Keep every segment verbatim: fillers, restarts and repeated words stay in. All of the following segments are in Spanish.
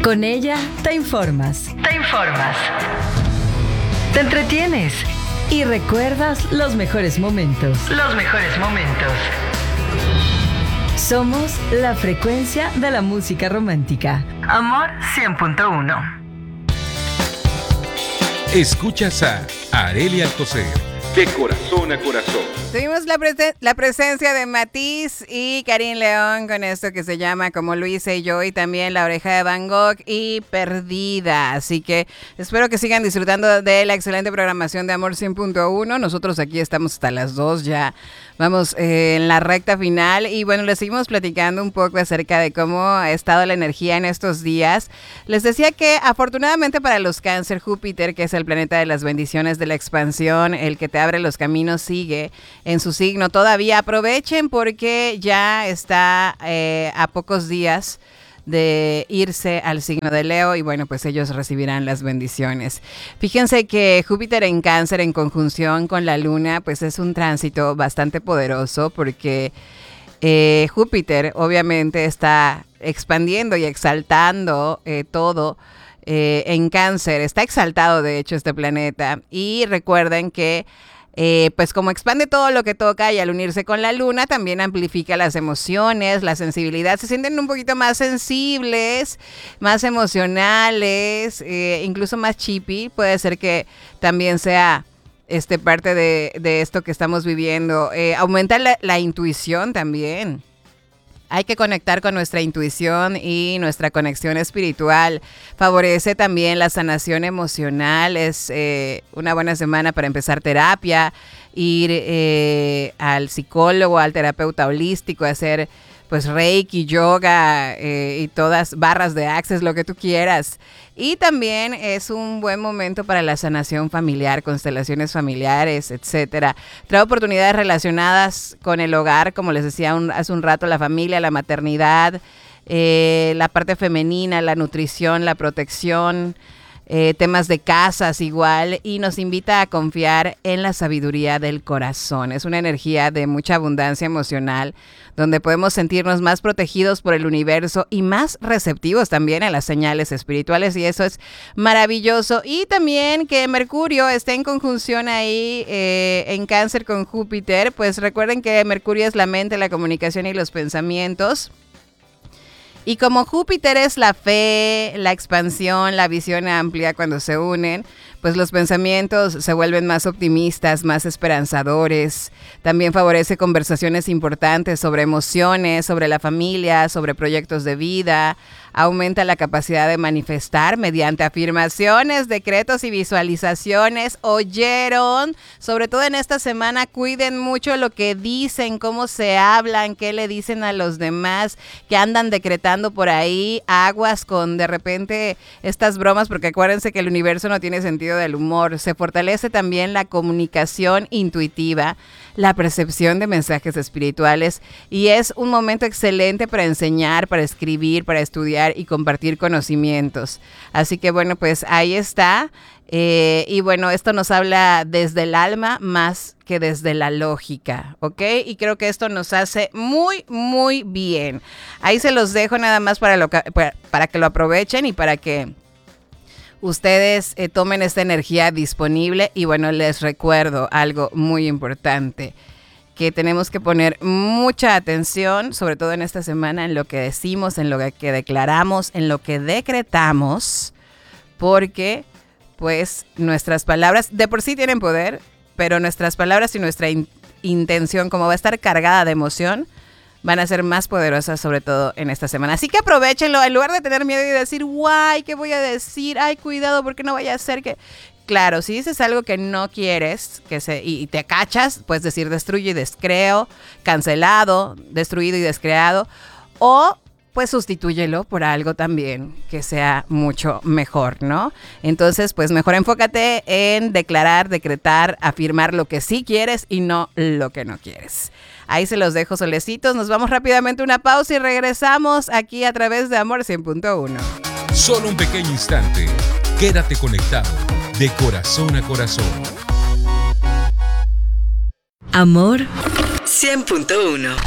Con ella te informas. Te informas. Te entretienes. Y recuerdas los mejores momentos. Los mejores momentos. Somos la frecuencia de la música romántica. Amor cien punto uno. Escuchas a Arelia Alcocer, de corazón a corazón. Tuvimos la, presen- la presencia de Matiz y Karim León con esto que se llama Como lo hice yo, y también La oreja de Van Gogh y Perdida. Así que espero que sigan disfrutando de la excelente programación de Amor cien punto uno. Nosotros aquí estamos hasta las dos ya. Vamos eh, en la recta final y bueno, les seguimos platicando un poco acerca de cómo ha estado la energía en estos días. Les decía que afortunadamente para los Cáncer, Júpiter, que es el planeta de las bendiciones, de la expansión, el que te abre los caminos, sigue en su signo todavía. Aprovechen porque ya está eh, a pocos días de irse al signo de Leo y bueno, pues ellos recibirán las bendiciones. Fíjense que Júpiter en Cáncer en conjunción con la Luna, pues es un tránsito bastante poderoso porque eh, Júpiter obviamente está expandiendo y exaltando eh, todo eh, en Cáncer. Está exaltado de hecho este planeta y recuerden que Eh, pues como expande todo lo que toca y al unirse con la luna también amplifica las emociones, la sensibilidad, se sienten un poquito más sensibles, más emocionales, eh, incluso más chippy. Puede ser que también sea este, parte de, de esto que estamos viviendo. Eh, aumenta la, la intuición también. Hay que conectar con nuestra intuición y nuestra conexión espiritual. Favorece también la sanación emocional. Es eh, una buena semana para empezar terapia, ir eh, al psicólogo, al terapeuta holístico, hacer pues reiki, yoga eh, y todas barras de access, lo que tú quieras. Y también es un buen momento para la sanación familiar, constelaciones familiares, etcétera. Trae oportunidades relacionadas con el hogar, como les decía un, hace un rato, la familia, la maternidad, eh, la parte femenina, la nutrición, la protección, eh, temas de casas igual, y nos invita a confiar en la sabiduría del corazón. Es una energía de mucha abundancia emocional, donde podemos sentirnos más protegidos por el universo y más receptivos también a las señales espirituales, y eso es maravilloso. Y también que Mercurio esté en conjunción ahí eh, en Cáncer con Júpiter, pues recuerden que Mercurio es la mente, la comunicación y los pensamientos. Y como Júpiter es la fe, la expansión, la visión amplia, cuando se unen, pues los pensamientos se vuelven más optimistas, más esperanzadores. También favorece conversaciones importantes sobre emociones, sobre la familia, sobre proyectos de vida. Aumenta la capacidad de manifestar mediante afirmaciones, decretos y visualizaciones. ¿Oyeron? Sobre todo en esta semana, cuiden mucho lo que dicen, cómo se hablan, qué le dicen a los demás, que andan decretando por ahí. Aguas con de repente estas bromas, porque acuérdense que el universo no tiene sentido del humor. Se fortalece también la comunicación intuitiva, la percepción de mensajes espirituales, y es un momento excelente para enseñar, para escribir, para estudiar y compartir conocimientos. Así que bueno, pues ahí está. Eh, y bueno, esto nos habla desde el alma más que desde la lógica, ¿ok? Y creo que esto nos hace muy, muy bien. Ahí se los dejo nada más para, lo, para, para que lo aprovechen y para que ustedes eh, tomen esta energía disponible. Y bueno, les recuerdo algo muy importante, que tenemos que poner mucha atención, sobre todo en esta semana, en lo que decimos, en lo que declaramos, en lo que decretamos, porque pues nuestras palabras de por sí tienen poder, pero nuestras palabras y nuestra in- intención, como va a estar cargada de emoción, van a ser más poderosas, sobre todo en esta semana. Así que aprovechenlo, en lugar de tener miedo y decir, guay, ¿qué voy a decir? Ay, cuidado, porque no vaya a ser que... Claro, si dices algo que no quieres que se, y te cachas, puedes decir destruyo y descreo, cancelado, destruido y descreado, o pues sustitúyelo por algo también que sea mucho mejor, ¿no? Entonces, pues mejor enfócate en declarar, decretar, afirmar lo que sí quieres y no lo que no quieres. Ahí se los dejo solecitos. Nos vamos rápidamente a una pausa y regresamos aquí a través de Amor cien punto uno. Solo un pequeño instante. Quédate conectado de corazón a corazón. Amor cien punto uno.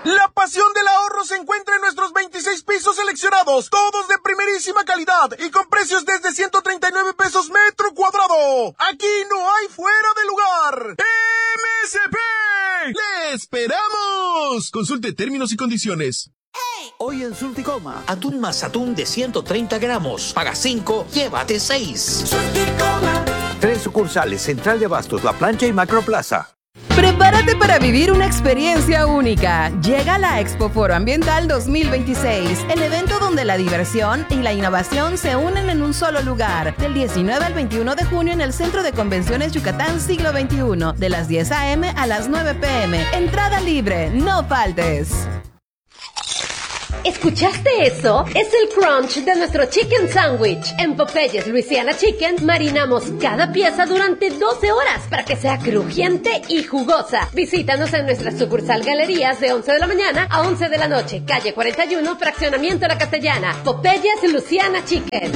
La pasión del ahorro se encuentra en nuestros veintiséis pisos seleccionados, todos de primerísima calidad y con precios desde ciento treinta y nueve pesos metro cuadrado. Aquí no hay fuera de lugar. M S P. ¡Le esperamos! Consulte términos y condiciones. Hoy en Surticoma, atún más atún de ciento treinta gramos. Paga cinco, llévate seis. Surticoma. Tres sucursales, Central de Abastos, La Plancha y Macroplaza. Prepárate para vivir una experiencia única. Llega la Expo Foro Ambiental dos mil veintiséis, el evento donde la diversión y la innovación se unen en un solo lugar. Del diecinueve al veintiuno de junio en el Centro de Convenciones Yucatán Siglo veintiuno, de las diez a eme a las nueve pe eme. Entrada libre, no faltes. ¿Escuchaste eso? Es el crunch de nuestro chicken sandwich. En Popeyes Louisiana Chicken marinamos cada pieza durante doce horas para que sea crujiente y jugosa. Visítanos en nuestra sucursal Galerías de once de la mañana a once de la noche, calle cuarenta y uno, Fraccionamiento La Castellana. Popeyes Louisiana Chicken.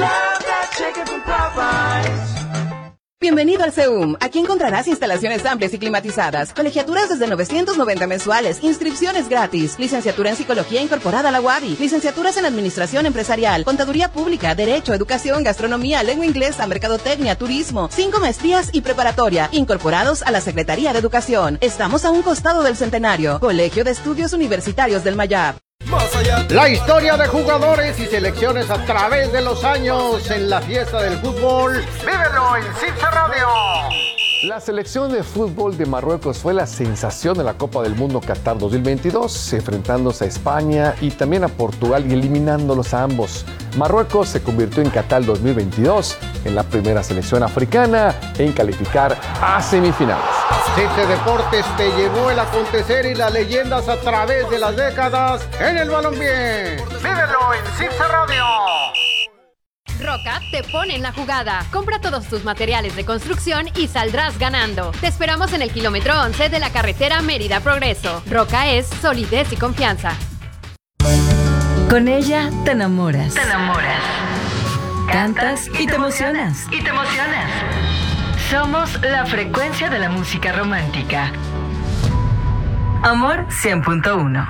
Bienvenido al CEUM. Aquí encontrarás instalaciones amplias y climatizadas, colegiaturas desde novecientos noventa mensuales, inscripciones gratis, licenciatura en Psicología incorporada a la U A B I, licenciaturas en Administración Empresarial, Contaduría Pública, Derecho, Educación, Gastronomía, Lengua Inglesa, Mercadotecnia, Turismo, cinco maestrías y preparatoria, incorporados a la Secretaría de Educación. Estamos a un costado del Centenario. Colegio de Estudios Universitarios del Mayab. Más allá. La historia de jugadores y selecciones a través de los años en la fiesta del fútbol. Vívelo en Cince Radio. La selección de fútbol de Marruecos fue la sensación de la Copa del Mundo Qatar dos mil veintidós, enfrentándose a España y también a Portugal y eliminándolos a ambos. Marruecos se convirtió en Qatar dos mil veintidós en la primera selección africana en calificar a semifinales. Cince Deportes te llevó el acontecer y las leyendas a través de las décadas en el balompié. Vívelo en Cince Radio. Roca te pone en la jugada. Compra todos tus materiales de construcción y saldrás ganando. Te esperamos en el kilómetro once de la carretera Mérida Progreso. Roca es solidez y confianza. Con ella te enamoras. Te enamoras. Cantas y te emocionas. Y te emocionas. Somos la frecuencia de la música romántica. Amor cien punto uno.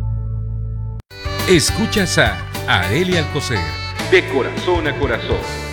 Escuchas a Arelia Alcocer, de corazón a corazón.